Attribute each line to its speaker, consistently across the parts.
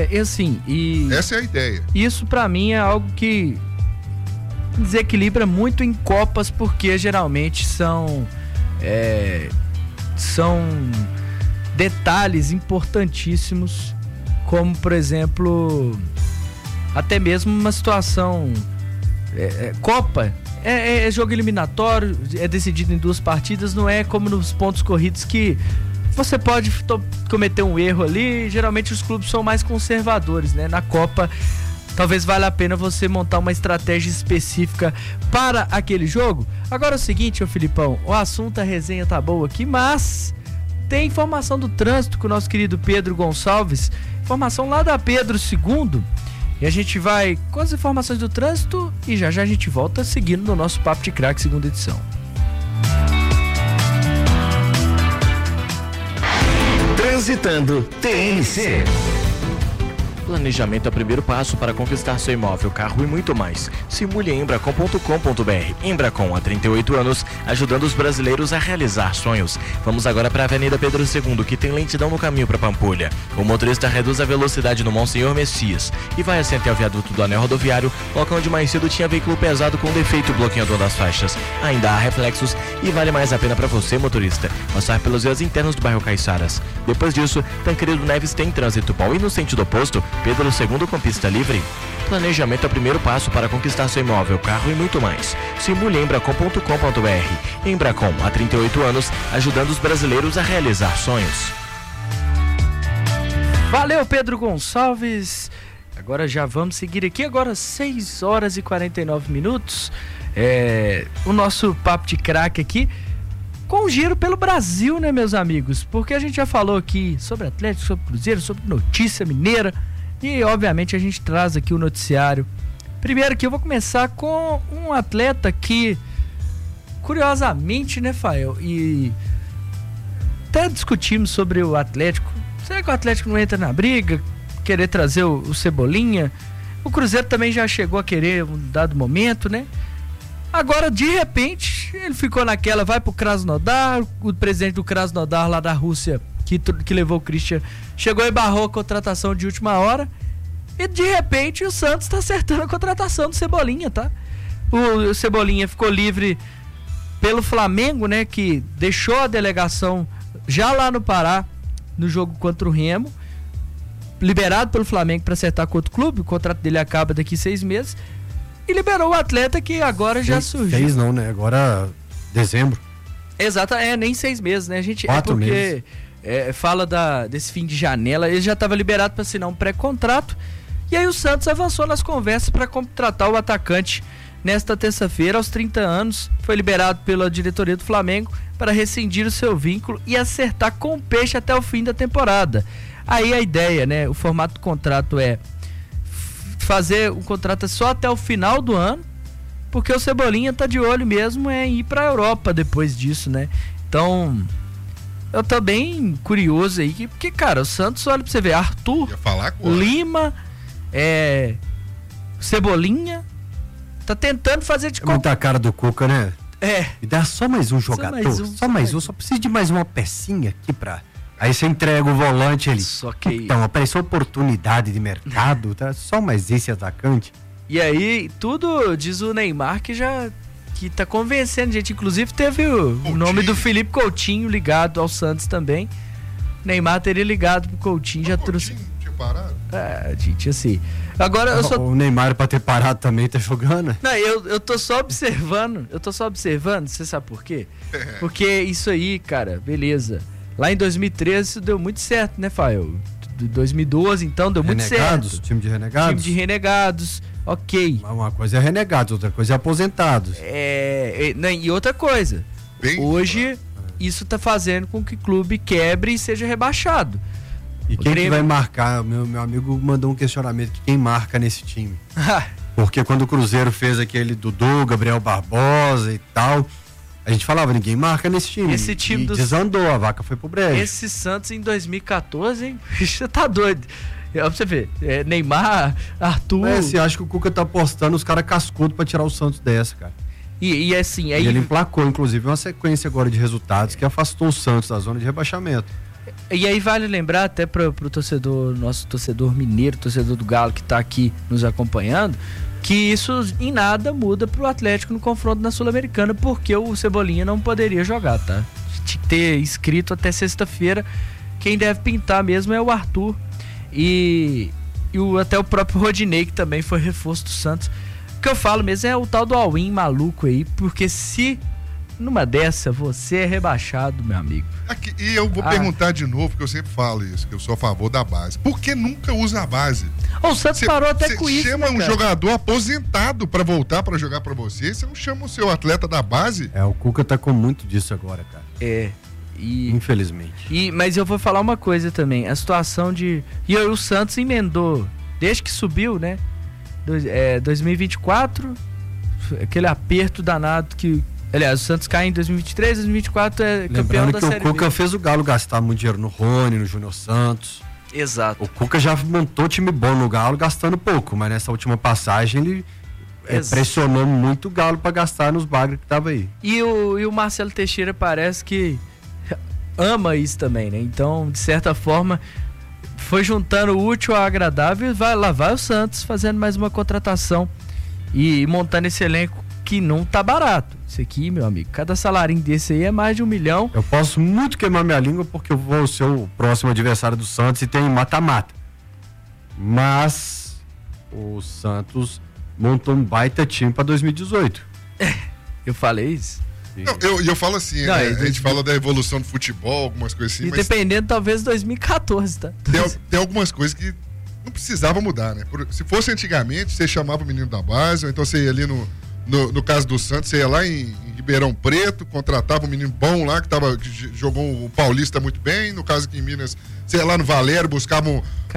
Speaker 1: Essa é a ideia.
Speaker 2: Isso pra mim é algo que desequilibra muito em Copas, porque geralmente são detalhes importantíssimos, como por exemplo, até mesmo uma situação Copa é jogo eliminatório, é decidido em 2 partidas, não é como nos pontos corridos que você pode cometer um erro ali. Geralmente os clubes são mais conservadores, né? Na Copa talvez valha a pena você montar uma estratégia específica para aquele jogo. Agora é o seguinte, ô Filipão, o assunto, a resenha tá boa aqui, mas tem informação do trânsito com o nosso querido Pedro Gonçalves, informação lá da Pedro II, e a gente vai com as informações do trânsito e já a gente volta seguindo no nosso Papo de Craque, segunda edição.
Speaker 3: Transitando TNC.
Speaker 4: Planejamento é o primeiro passo para conquistar seu imóvel, carro e muito mais. Simule em Embracon.com.br. Embracon, há 38 anos, ajudando os brasileiros a realizar sonhos. Vamos agora para a Avenida Pedro II, que tem lentidão no caminho para Pampulha. O motorista reduz a velocidade no Monsenhor Messias e vai assim até o viaduto do Anel Rodoviário, local onde mais cedo tinha veículo pesado com defeito bloqueador das faixas. Ainda há reflexos e vale mais a pena para você, motorista, passar pelos vias internos do bairro Caiçaras. Depois disso, Tancredo Neves tem trânsito bom e no sentido oposto, Pedro II com pista livre. Planejamento é o primeiro passo para conquistar seu imóvel, carro e muito mais. Simule em Embracon.com.br. Embracon, há 38 anos, ajudando os brasileiros a realizar sonhos.
Speaker 2: Valeu, Pedro Gonçalves. Agora já vamos seguir aqui, agora 6 horas e 49 minutos. O nosso Papo de Craque aqui, com um giro pelo Brasil, né, meus amigos? Porque a gente já falou aqui sobre Atlético, sobre Cruzeiro, sobre notícia mineira. E, obviamente, a gente traz aqui o noticiário. Primeiro que eu vou começar com um atleta que, curiosamente, né, Fael? E até discutimos sobre o Atlético. Será que o Atlético não entra na briga? Querer trazer o Cebolinha? O Cruzeiro também já chegou a querer um dado momento, né? Agora, de repente, ele ficou naquela, vai pro Krasnodar, o presidente do Krasnodar lá da Rússia, que levou o Christian, chegou e barrou a contratação de última hora, e de repente o Santos tá acertando a contratação do Cebolinha, tá? O Cebolinha ficou livre pelo Flamengo, né, que deixou a delegação já lá no Pará, no jogo contra o Remo, liberado pelo Flamengo para acertar com outro clube, o contrato dele acaba daqui 6 meses, e liberou o atleta que agora já surgiu.
Speaker 5: 6 não, né? Agora dezembro.
Speaker 2: Exato, nem 6 meses, né? A gente
Speaker 5: 4
Speaker 2: porque
Speaker 5: meses.
Speaker 2: Fala desse fim de janela, ele já estava liberado para assinar um pré-contrato, e aí o Santos avançou nas conversas para contratar o atacante nesta terça-feira, aos 30 anos, foi liberado pela diretoria do Flamengo para rescindir o seu vínculo e acertar com o Peixe até o fim da temporada. Aí a ideia, né? O formato do contrato é fazer um contrato só até o final do ano, porque o Cebolinha tá de olho mesmo em ir pra Europa depois disso, né? Então, eu tô bem curioso aí, porque, cara, o Santos, olha pra você ver, Arthur, Lima, Cebolinha, tá tentando fazer de
Speaker 5: muita cara do Cuca, né?
Speaker 2: E
Speaker 5: dá só mais um jogador, só mais um, só precisa de mais uma pecinha aqui pra... Aí você entrega o volante ali.
Speaker 2: Só que...
Speaker 5: Então, apareceu oportunidade de mercado, tá? Só mais esse atacante.
Speaker 2: E aí, tudo diz o Neymar que tá convencendo, gente. Inclusive teve o nome do Felipe Coutinho ligado ao Santos também. Neymar teria ligado pro Coutinho, já trouxe.
Speaker 1: Tinha parado?
Speaker 2: Gente, assim. Agora eu só...
Speaker 5: O Neymar, pra ter parado também, tá jogando.
Speaker 2: Não, eu tô só observando. Você sabe por quê? Porque isso aí, cara, beleza. Lá em 2013 isso deu muito certo, né, Fael? 2012, então, deu muito certo.
Speaker 5: Time de renegados?
Speaker 2: Time de renegados, ok.
Speaker 5: Uma coisa é renegados, outra coisa é aposentados.
Speaker 2: E outra coisa, hoje isso tá fazendo com que o clube quebre e seja rebaixado.
Speaker 5: E quem que vai marcar? Meu amigo mandou um questionamento, que quem marca nesse time? Porque quando o Cruzeiro fez aquele Dudu, Gabriel Barbosa e tal... A gente falava, ninguém marca nesse time.
Speaker 2: Esse time
Speaker 5: desandou, a vaca foi pro brejo.
Speaker 2: Esse Santos em 2014, hein? Você tá doido. Pra você ver, Neymar, Arthur...
Speaker 5: Você acha que o Cuca tá apostando os caras cascudos pra tirar o Santos dessa, cara?
Speaker 2: E assim...
Speaker 5: Aí... ele emplacou, inclusive, uma sequência agora de resultados que afastou o Santos da zona de rebaixamento.
Speaker 2: E aí vale lembrar até pro torcedor, nosso torcedor mineiro, torcedor do Galo que tá aqui nos acompanhando, que isso em nada muda pro Atlético no confronto na Sul-Americana, porque o Cebolinha não poderia jogar, tá? Tinha que ter inscrito até sexta-feira. Quem deve pintar mesmo é o Arthur e até o próprio Rodinei, que também foi reforço do Santos. O que eu falo mesmo é o tal do all-in maluco aí, porque se numa dessa você é rebaixado, meu amigo.
Speaker 1: Aqui, e eu vou perguntar de novo, porque eu sempre falo isso, que eu sou a favor da base. Por que nunca usa a base?
Speaker 2: O Santos parou até com isso,
Speaker 1: chama um jogador aposentado pra voltar pra jogar pra você, você não chama o seu atleta da base?
Speaker 5: O Cuca tá com muito disso agora, cara. Infelizmente.
Speaker 2: Mas eu vou falar uma coisa também, a situação de... E o Santos emendou, desde que subiu, né? 2024, aquele aperto danado que... Aliás, o Santos cai em 2023, 2024 é campeão da Série B.
Speaker 5: Lembrando que o Cuca fez o Galo gastar muito dinheiro no Rony, no Júnior Santos.
Speaker 2: Exato.
Speaker 5: O Cuca já montou time bom no Galo gastando pouco, mas nessa última passagem ele pressionou muito o Galo pra gastar nos bagres que tava aí.
Speaker 2: E o Marcelo Teixeira parece que ama isso também, né? Então, de certa forma, foi juntando o útil ao agradável e vai o Santos fazendo mais uma contratação e montando esse elenco que não tá barato. Isso aqui, meu amigo, cada salarinho desse aí é mais de 1 milhão.
Speaker 5: Eu posso muito queimar minha língua porque eu vou ser o próximo adversário do Santos e tem mata-mata. Mas o Santos montou um baita time pra 2018.
Speaker 2: Eu falei isso?
Speaker 1: Não, eu falo assim, não, a gente fala da evolução do futebol, algumas coisas assim,
Speaker 2: e mas dependendo, talvez 2014, tá?
Speaker 1: Tem algumas coisas que não precisava mudar, né? Se fosse antigamente, você chamava o menino da base, ou então você ia ali no caso do Santos, você ia lá em Ribeirão Preto, contratava um menino bom lá, que jogou o Paulista muito bem. No caso aqui em Minas, você ia lá no Valério, buscava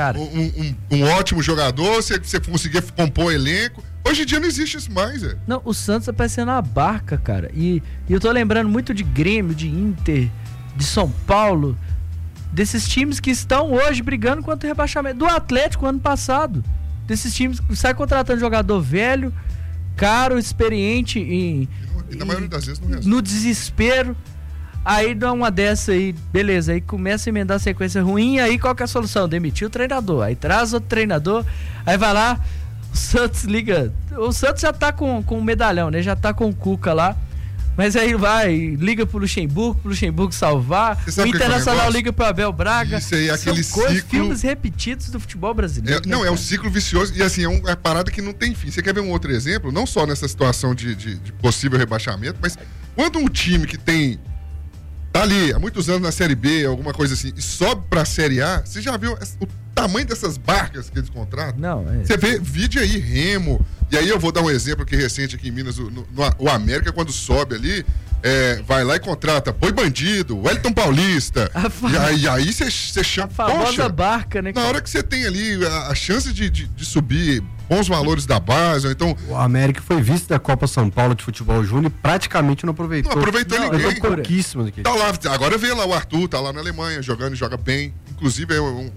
Speaker 1: um ótimo jogador, você conseguia compor elenco. Hoje em dia não existe isso mais,
Speaker 2: Não, o Santos tá parecendo uma barca, cara. E eu tô lembrando muito de Grêmio, de Inter, de São Paulo, desses times que estão hoje brigando contra o rebaixamento. Do Atlético ano passado. Desses times que sai contratando jogador velho, caro, experiente e
Speaker 1: na maioria das vezes não resolve.
Speaker 2: No desespero. Aí dá uma dessa aí, beleza, aí começa a emendar a sequência ruim, aí qual que é a solução? Demitir o treinador, aí traz outro treinador, aí vai lá, o Santos liga, o Santos já tá com o medalhão, né, já tá com o Cuca lá, mas aí liga pro Luxemburgo salvar, o Internacional liga pro Abel Braga.
Speaker 1: Isso aí, aquele ciclo...
Speaker 2: filmes repetidos do futebol brasileiro.
Speaker 1: É um ciclo vicioso e assim, é uma parada que não tem fim. Você quer ver um outro exemplo? Não só nessa situação de possível rebaixamento, mas quando um time que tá ali há muitos anos na Série B, alguma coisa assim, e sobe pra Série A, você já viu o tamanho dessas barcas que eles contratam?
Speaker 2: Não,
Speaker 1: Você vê vídeo aí, Remo. E aí eu vou dar um exemplo aqui recente aqui em Minas, o América, quando sobe ali, vai lá e contrata Boi Bandido, Wellington Paulista. E aí você chama...
Speaker 2: A famosa barca, né?
Speaker 1: Na hora que você tem ali a chance de subir bons valores da base, ou então...
Speaker 5: O América foi vice da Copa São Paulo de Futebol Júnior e praticamente não aproveitou.
Speaker 1: Não aproveitou ninguém.
Speaker 5: Pouquíssimo daqui.
Speaker 1: Tá lá, agora vê lá o Arthur, tá lá na Alemanha, jogando e joga bem. Inclusive,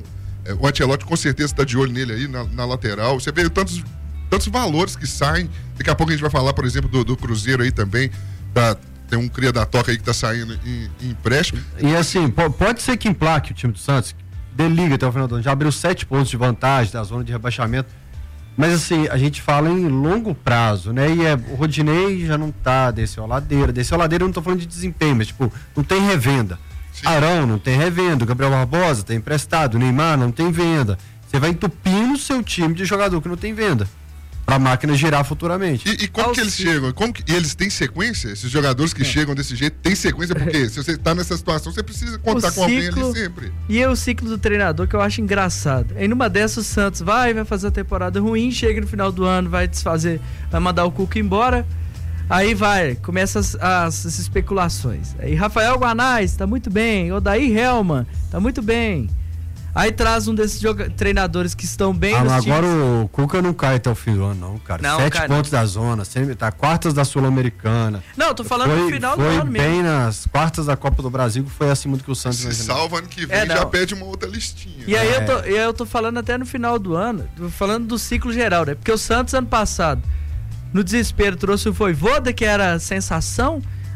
Speaker 1: o Ancelotti com certeza tá de olho nele aí na lateral. Você vê tantos valores que saem. Daqui a pouco a gente vai falar, por exemplo, do Cruzeiro aí também. Tem um cria da toca aí que tá saindo em empréstimo.
Speaker 5: E assim, pode ser que emplaque o time do Santos, dê liga até o final do ano. Já abriu 7 pontos de vantagem da zona de rebaixamento. Mas assim, a gente fala em longo prazo, né? E o Rodinei já não tá, desceu a ladeira. Eu não tô falando de desempenho, mas tipo, não tem revenda. Sim. Arão não tem revenda, o Gabriel Barbosa tem emprestado, o Neymar não tem venda. Você vai entupindo o seu time de jogador que não tem venda, pra máquina girar futuramente.
Speaker 1: E como que eles chegam? E eles têm sequência? Esses jogadores que chegam desse jeito têm sequência? Porque se você tá nessa situação, você precisa contar com alguém ali sempre.
Speaker 2: E é o ciclo do treinador que eu acho engraçado. Aí numa dessas o Santos vai fazer a temporada ruim, chega no final do ano, vai mandar o Cuca embora. Aí começa as especulações. Aí Rafael Guanais, tá muito bem. Odair Helman, tá muito bem. Aí traz um desses treinadores que estão bem nos
Speaker 5: agora
Speaker 2: times.
Speaker 5: O Cuca não cai até o fim do ano, não, cara. 7 pontos da zona, tá quartas da Sul-Americana.
Speaker 2: Não, eu tô falando no final do ano mesmo.
Speaker 5: Foi bem nas quartas da Copa do Brasil, que foi acima do que o Santos
Speaker 1: se salva ano que vem, já pede uma outra listinha.
Speaker 2: E aí eu tô falando até no final do ano, tô falando do ciclo geral, né? Porque o Santos ano passado, no desespero, trouxe o Vojvoda, que era sensação.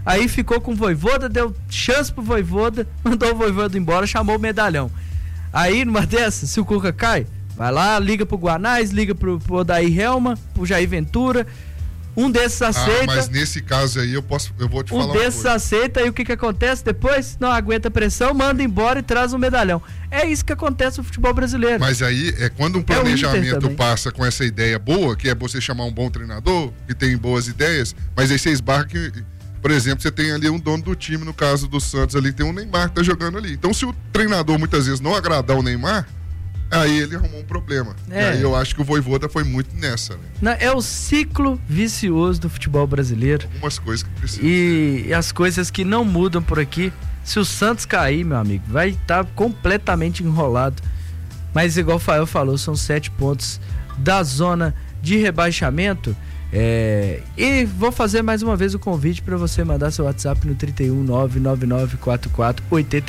Speaker 2: Aí ficou com o Vojvoda, deu chance pro Vojvoda, mandou o Vojvoda embora, chamou o medalhão. Aí, numa dessas, se o Cuca cai, vai lá, liga pro Guanais, liga pro Odair Helma, pro Jair Ventura. Um desses aceita.
Speaker 1: Mas nesse caso aí eu vou te falar uma coisa.
Speaker 2: Um desses aceita e o que acontece depois? Não aguenta a pressão, manda embora e traz um medalhão. É isso que acontece no futebol brasileiro.
Speaker 1: Mas aí é quando um planejamento passa com essa ideia boa, que é você chamar um bom treinador, que tem boas ideias, mas aí você esbarra que, por exemplo, você tem ali um dono do time, no caso do Santos ali, tem o Neymar que tá jogando ali. Então se o treinador muitas vezes não agradar o Neymar, aí ele arrumou um problema. E aí eu acho que o Vojvoda foi muito nessa, né?
Speaker 2: É o ciclo vicioso do futebol brasileiro.
Speaker 1: Algumas coisas que precisam.
Speaker 2: E as coisas que não mudam por aqui. Se o Santos cair, meu amigo, vai estar completamente enrolado. Mas igual o Fael falou, são 7 pontos da zona de rebaixamento. E vou fazer mais uma vez o convite para você mandar seu WhatsApp no 31 99944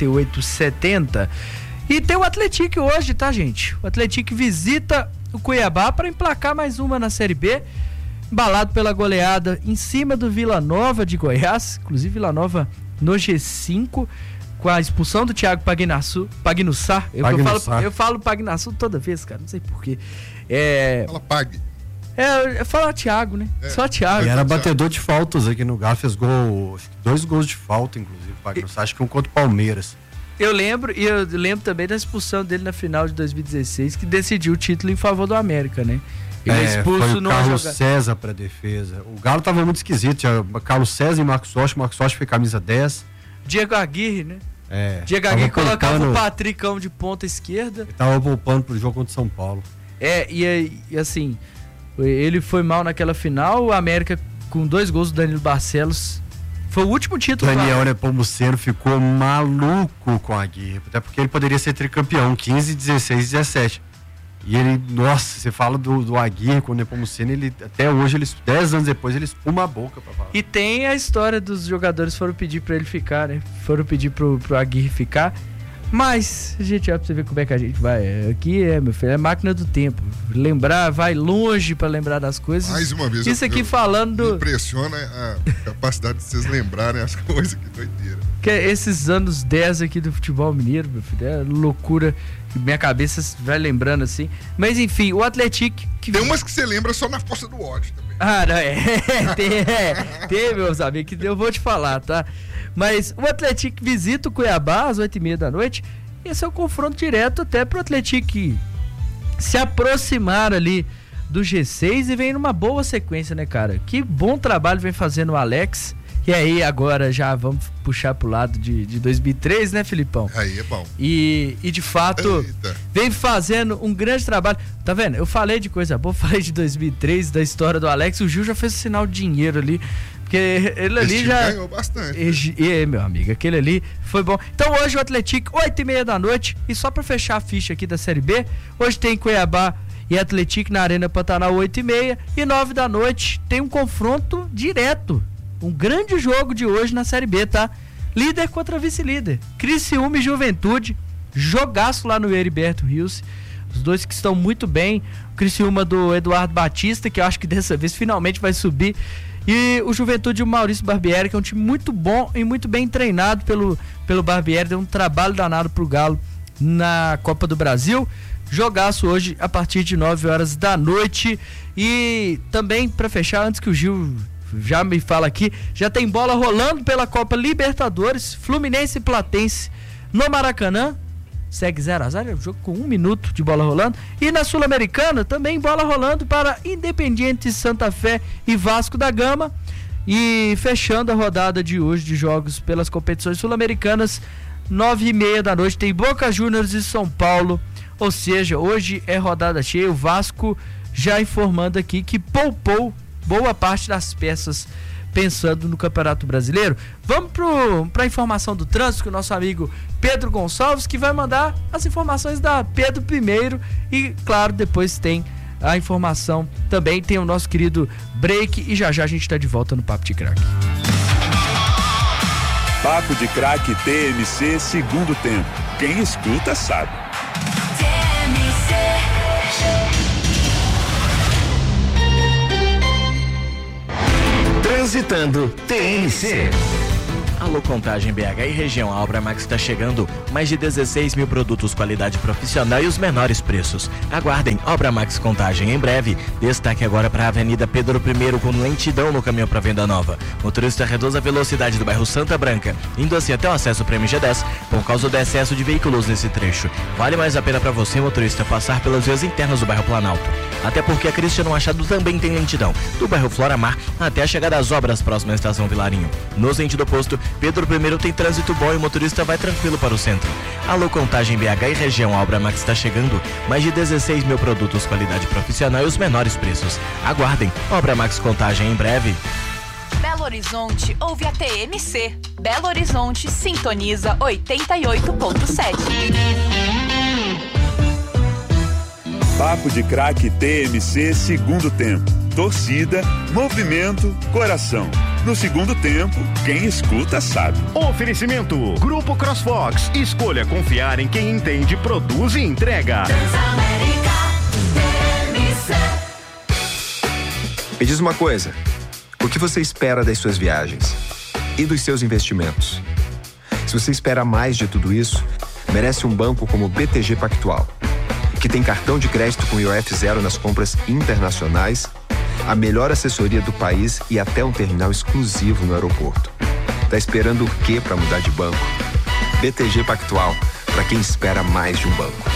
Speaker 2: 8870. E tem o Atlético hoje, tá, gente? O Atlético visita o Cuiabá para emplacar mais uma na Série B, embalado pela goleada em cima do Vila Nova de Goiás, inclusive Vila Nova no G5, com a expulsão do Thiago Pagnussá. Eu falo Pagnussá toda vez, cara, não sei porquê.
Speaker 1: Fala Pag.
Speaker 2: Fala Thiago, né? Só Thiago.
Speaker 5: E era batedor de faltas aqui no Galo, fez 2 gols de falta, inclusive, Pagnussá, acho que um contra o Palmeiras.
Speaker 2: Eu lembro também da expulsão dele na final de 2016, que decidiu o título em favor do América, né? Ele é expulso
Speaker 5: foi o Carlos César pra defesa. O Galo tava muito esquisito, tinha Carlos César e Marcos Rocha foi camisa 10.
Speaker 2: Diego Aguirre, né? Diego Aguirre colocava o Patricão de ponta esquerda.
Speaker 5: Ele tava poupando pro jogo contra o São Paulo.
Speaker 2: E assim, ele foi mal naquela final, o América com 2 gols do Danilo Barcelos. Foi o último título.
Speaker 5: Daniel Nepomuceno ficou maluco com a Aguirre, até porque ele poderia ser tricampeão, 15, 16, 17. E ele, nossa, você fala do Aguirre com o Nepomuceno, ele até hoje, 10 anos depois, ele espuma a boca pra falar.
Speaker 2: E tem a história dos jogadores foram pedir pra ele ficar, né? Foram pedir pro Aguirre ficar. Mas, gente, pra você ver como é que a gente vai. Aqui meu filho, é máquina do tempo. Vai longe pra lembrar das coisas.
Speaker 1: Mais uma vez,
Speaker 2: isso aqui falando.
Speaker 1: Me impressiona a capacidade de vocês lembrarem as coisas, que doideira.
Speaker 2: Que esses anos 10 aqui do futebol mineiro, meu filho, é loucura. Minha cabeça vai lembrando assim. Mas enfim, o Atlético.
Speaker 1: Tem umas que você lembra só na força do ódio também.
Speaker 2: Não, tem, meus amigos, que eu vou te falar, tá? Mas o Atlético visita o Cuiabá às 8h30 da noite. Esse é o confronto direto até pro Atlético se aproximar ali do G6 e vem numa boa sequência, né, cara? Que bom trabalho vem fazendo o Alex. E aí agora já vamos puxar pro lado de 2003, né, Filipão?
Speaker 1: Aí é bom.
Speaker 2: E de fato, vem fazendo um grande trabalho. Tá vendo? Eu falei de coisa boa, falei de 2003, da história do Alex. O Gil já fez o sinal de dinheiro ali. Porque ele ali já
Speaker 1: ganhou bastante.
Speaker 2: Meu amigo, aquele ali foi bom. Então hoje o Atlético, 8h30 da noite. E só pra fechar a ficha aqui da Série B, hoje tem Cuiabá e Atlético na Arena Pantanal, 8h30. E 9 da noite tem um confronto direto. Um grande jogo de hoje na Série B, tá? Líder contra vice-líder. Criciúma e Juventude. Jogaço lá no Heriberto Rios. Os dois que estão muito bem. O Criciúma do Eduardo Batista, que eu acho que dessa vez finalmente vai subir. E o Juventude e o Maurício Barbieri, que é um time muito bom e muito bem treinado pelo Barbieri. Deu um trabalho danado pro Galo na Copa do Brasil. Jogaço hoje a partir de 9 horas da noite. E também, para fechar, antes que o Gil já me fala aqui, já tem bola rolando pela Copa Libertadores, Fluminense e Platense no Maracanã, segue 0-0, é um jogo com 1 minuto de bola rolando. E na Sul-Americana também bola rolando para Independiente Santa Fé e Vasco da Gama. E fechando a rodada de hoje de jogos pelas competições sul-americanas, 9h30 da noite tem Boca Juniors e São Paulo. Ou seja, hoje é rodada cheia. O Vasco já informando aqui que poupou boa parte das peças pensando no Campeonato Brasileiro. Vamos para a informação do trânsito com o nosso amigo Pedro Gonçalves, que vai mandar as informações da Pedro primeiro. E claro, depois tem a informação também, tem o nosso querido break. E já a gente está de volta no Papo de Craque.
Speaker 6: Papo de Craque TMC, segundo tempo. Quem escuta sabe.
Speaker 3: Transitando TMC.
Speaker 4: Alô Contagem BH e região, a Obra Max está chegando. Mais de 16 mil produtos, qualidade profissional e os menores preços. Aguardem, Obra Max Contagem em breve. Destaque agora para a Avenida Pedro I com lentidão no caminho para venda nova. Motorista reduz a velocidade do bairro Santa Branca, indo assim até o acesso para MG10 por causa do excesso de veículos nesse trecho. Vale mais a pena para você, motorista, passar pelas vias internas do bairro Planalto. Até porque a Cristiano Machado também tem lentidão, do bairro Floramar até a chegada às obras próxima à estação Vilarinho. No sentido oposto, Pedro I tem trânsito bom e o motorista vai tranquilo para o centro. Alô Contagem BH e região, a Obra Max está chegando. Mais de 16 mil produtos, qualidade profissional e os menores preços. Aguardem, Obra Max Contagem em breve.
Speaker 7: Belo Horizonte ouve a TMC. Belo Horizonte sintoniza 88.7.
Speaker 6: Papo de Craque TMC segundo tempo. Torcida, movimento, coração. No segundo tempo, quem escuta sabe.
Speaker 3: Oferecimento Grupo CrossFox. Escolha confiar em quem entende, produz e entrega.
Speaker 8: Transamérica TMC.
Speaker 9: Me diz uma coisa. O que você espera das suas viagens? E dos seus investimentos? Se você espera mais de tudo isso, merece um banco como o BTG Pactual, que tem cartão de crédito com IOF zero nas compras internacionais, a melhor assessoria do país e até um terminal exclusivo no aeroporto. Tá esperando o quê para mudar de banco? BTG Pactual, para quem espera mais de um banco.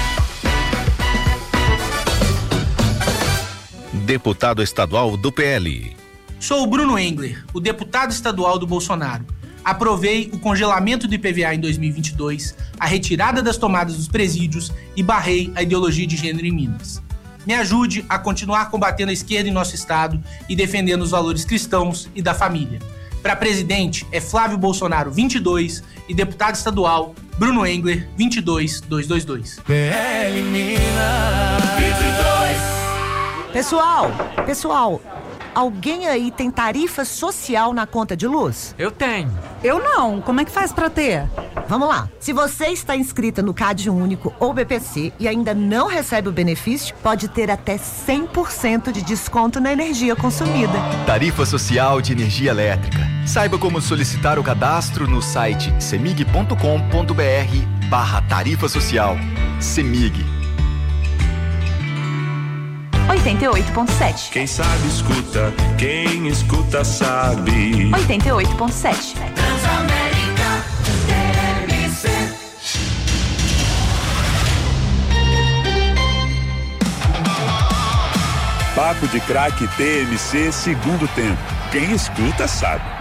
Speaker 10: Deputado estadual do PL.
Speaker 11: Sou o Bruno Engler, o deputado estadual do Bolsonaro. Aprovei o congelamento do IPVA em 2022, a retirada das tomadas dos presídios e barrei a ideologia de gênero em Minas. Me ajude a continuar combatendo a esquerda em nosso estado e defendendo os valores cristãos e da família. Para presidente é Flávio Bolsonaro 22 e deputado estadual Bruno Engler 22222.
Speaker 8: PL Minas 22.
Speaker 12: Pessoal, alguém aí tem tarifa social na conta de luz?
Speaker 2: Eu tenho.
Speaker 13: Eu não. Como é que faz pra ter?
Speaker 12: Vamos lá. Se você está inscrita no CAD Único ou BPC e ainda não recebe o benefício, pode ter até 100% de desconto na energia consumida.
Speaker 14: Tarifa Social de Energia Elétrica. Saiba como solicitar o cadastro no site cemig.com.br/tarifa social. Cemig.
Speaker 7: 88.7.
Speaker 6: Quem sabe escuta, quem escuta sabe.
Speaker 7: 88.7.
Speaker 8: Transamérica TMC.
Speaker 6: Papo de Craque TMC segundo tempo. Quem escuta sabe.